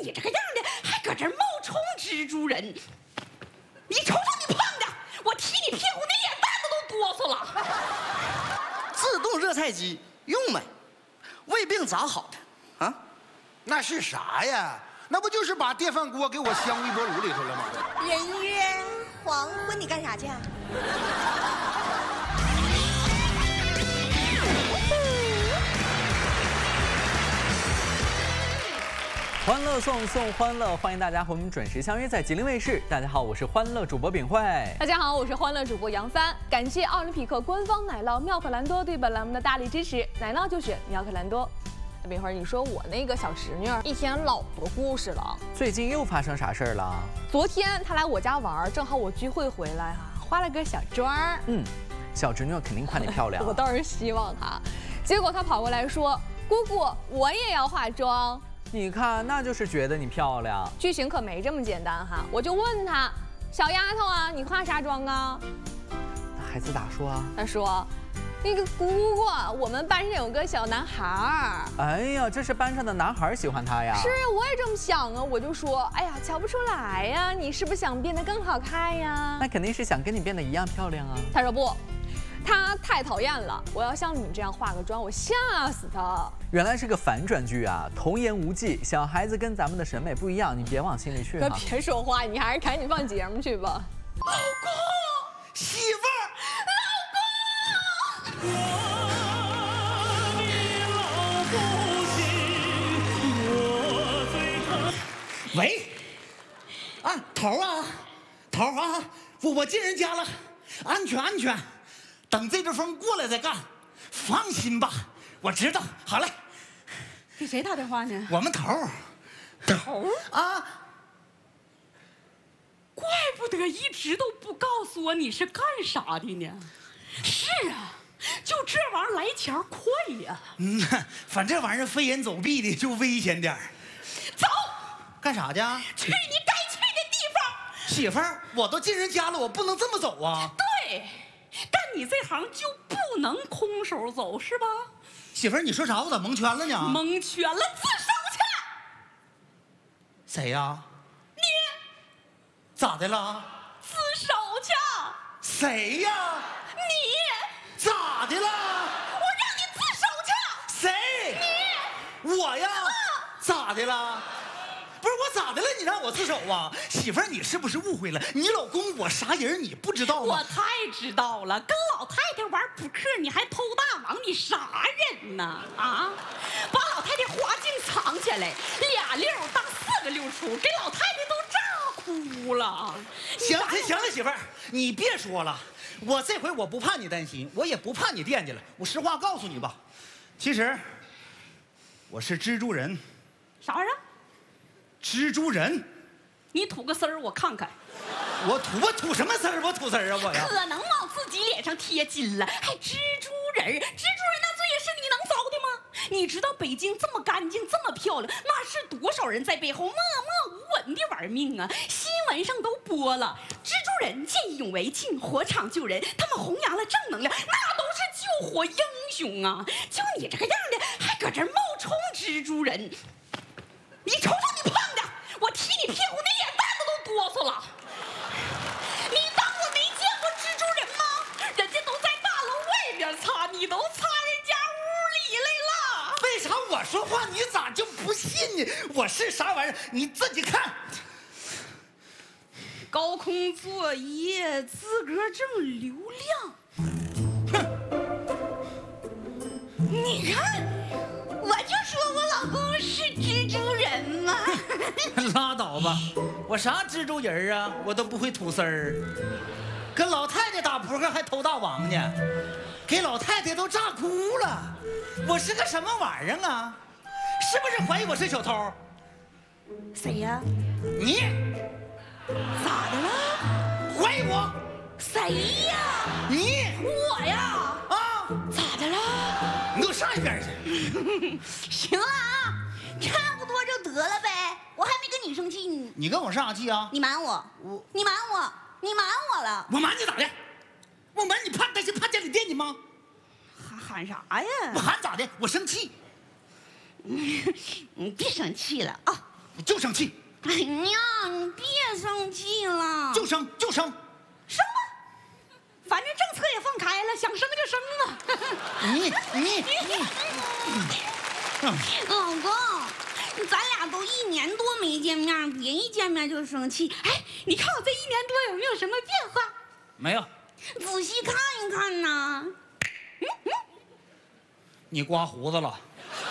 你这个样的，还搁这冒充蜘蛛人？你瞅瞅你胖的，我踢你屁股，那脸蛋子都哆嗦了。 自动热菜机用没？胃病咋好的？啊？ 那是啥呀？那不就是把电饭锅给我镶微波炉里头了吗？ 人约黄昏，你干啥去啊？ 欢乐送欢乐，欢迎大家和我们准时相约在吉林卫视。大家好，我是欢乐主播秉慧。 大家好，我是欢乐主播杨帆。感谢奥林匹克官方奶酪妙可蓝多对本栏目的大力支持，奶酪就选妙可蓝多。秉慧，你说我那个小侄女一天老多故事了。 最近又发生啥事儿了？ 昨天她来我家玩，正好我聚会回来化了个小妆。 小侄女肯定夸你漂亮。 我倒是希望她，结果她跑过来说：“姑姑，我也要化妆。” 你看，那就是觉得你漂亮。 剧情可没这么简单哈！我就问她：“小丫头啊，你化啥妆啊？” 那孩子咋说啊？ 她说：“那个姑姑，我们班上有个小男孩儿。” 哎呀，这是班上的男孩喜欢她呀？ 是啊，我也这么想啊。我就说：“哎呀，瞧不出来呀，你是不是想变得更好看呀？” 那肯定是想跟你变得一样漂亮啊。 她说不。他太讨厌了，我要像你这样化个妆，我吓死他。 原来是个反转剧啊，童言无忌，小孩子跟咱们的审美不一样，你别往心里去。 哥，别说话，你还是赶紧放节目去吧。 老公， 媳妇儿， 老公。喂，啊，头啊，我进人家了。安全，等这阵风过来再干。放心吧，我知道。好嘞。 给谁打电话呢？ 我们头啊， 怪不得一直都不告诉我你是干啥的呢。是啊，就这玩意儿来钱快呀。 反正这玩意儿飞檐走壁的就危险点儿。 走， 干啥去？ 去你该去的地方。 媳妇儿，我都进人家了，我不能这么走啊。 对，干你这行就不能空手走是吧？ 媳妇儿，你说啥？我咋蒙圈了呢？ 蒙圈了，自首去。 谁呀？ 你咋的了？ 自首去。 谁呀？ 你咋的了？ 我让你自首去。 谁？你。我呀？咋的了？不是我咋的了？你让我自首啊？媳妇儿，你是不是误会了？你老公我啥人你不知道吗？ 我太知道了，跟老太太玩扑克你还偷大王，你啥人呢？啊，把老太太花镜藏起来，2溜当4个溜出，给老太太都炸哭了。 行了，媳妇儿，你别说了，我这回我不怕你担心，我也不怕你惦记了。我实话告诉你吧，其实我是蜘蛛人。 啥玩意儿？ 蜘蛛人， 你吐个丝儿我看看。 我吐什么丝儿？我吐丝儿啊我呀！ 可能往自己脸上贴金了，还蜘蛛人？蜘蛛人那罪也是你能遭的吗？你知道北京这么干净这么漂亮，那是多少人在背后默默无闻的玩命啊！新闻上都播了，蜘蛛人见义勇为进火场救人，他们弘扬了正能量，那都是救火英雄啊！就你这个样的，还搁这冒充蜘蛛人？你瞅瞅你胖的，我踢你屁股，那脸蛋子都哆嗦了。你当我没见过蜘蛛人吗？人家都在大楼外边擦，你都擦人家屋里来了。 为啥我说话你咋就不信呢？我是啥玩意儿？你自己看。 高空作业资格证流量。你看，我就说我老公是蜘蛛人嘛。 拉倒吧，我啥蜘蛛人啊？我都不会吐丝儿，跟老太太打扑克还偷大王呢，给老太太都炸哭了。我是个什么玩意儿啊？是不是怀疑我是小偷？ 谁呀？ 你咋的了？ 怀疑我？ 谁呀？ 你我呀？ 啊？ 咋的了？ 你给我上一边去！ 行了啊，差不多就得了呗，我还没跟你生气呢。 你跟我上啥气啊？ 你瞒我，你瞒我了。 我瞒你咋的？我瞒你怕担心怕家里惦记吗？ 喊啥呀？ 我喊咋的？我生气。 你别生气了啊！ 我就生气， 哎呀，你别生气了， 就生。 生吧，反正政策也放开了，想生就生吧。老公，咱俩都1年多没见面，别一见面就生气。哎，你看我这1年多有没有什么变化？ 没有， 仔细看一看呐。 你刮胡子了。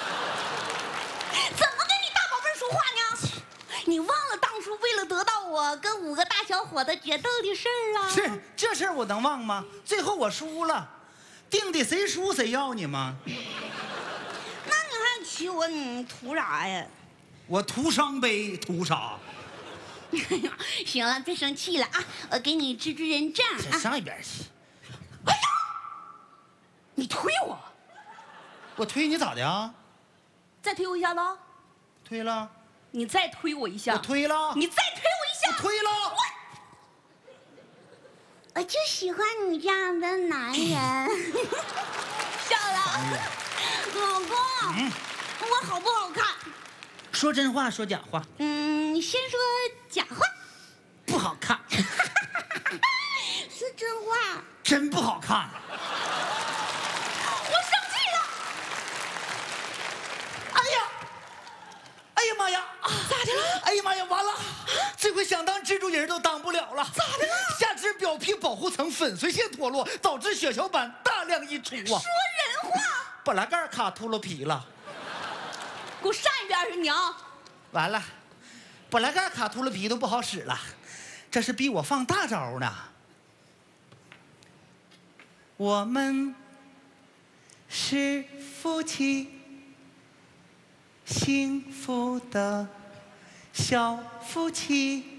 怎么跟你大宝贝说话呢？你忘了当初为了得到我跟5个大小伙子决斗的事儿了？ 是这事儿我能忘吗？最后我输了，定的谁输谁要你吗？ 那你还娶我，你图啥呀？ 我图伤悲，图啥？ 行了，别生气了啊！我给你蜘蛛人杖啊！ 上一边去！ 哎呀，你推我， 我推你咋的啊？ 再推我一下子。 推了。 你再推我一下。 我推了。 你再推我一下。 我推了。 我就喜欢你这样的男人。笑了，老公，我好不好看？ 说真话，说假话？ 先说假话。 不好看。 是真话。 真不好看。 我生气了。 哎呀妈呀！ 咋的了？ 哎呀妈呀！完了，这回想当蜘蛛人都当不了了。 咋的了？ 下肢表皮保护层粉碎性脱落，导致血小板大量溢出啊！ 说人话。 本来盖卡秃噜皮了。 给我上一边去你啊！ 完了，本来盖卡秃噜皮都不好使了，这是逼我放大招呢。我们是夫妻，幸福的小夫妻。